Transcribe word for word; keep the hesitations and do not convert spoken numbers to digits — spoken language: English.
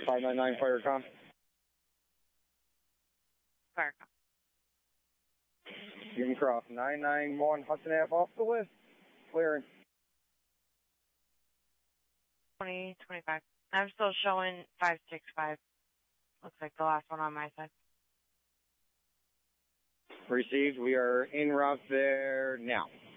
five nine nine Firecom. Firecom. Give him cross. nine nine one Hudson Ave off the list. Clearing. twenty, twenty-five. I'm still showing five six five. Looks like the last one on my side. Received. We are en route there now.